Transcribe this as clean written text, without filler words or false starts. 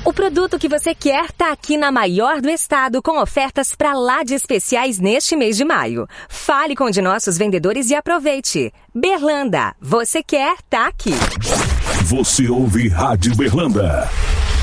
O produto que você quer tá aqui na maior do estado, com ofertas pra lá de especiais neste mês de maio. Fale com um de nossos vendedores e aproveite. Berlanda, você quer, tá aqui. Você ouve Rádio Berlanda.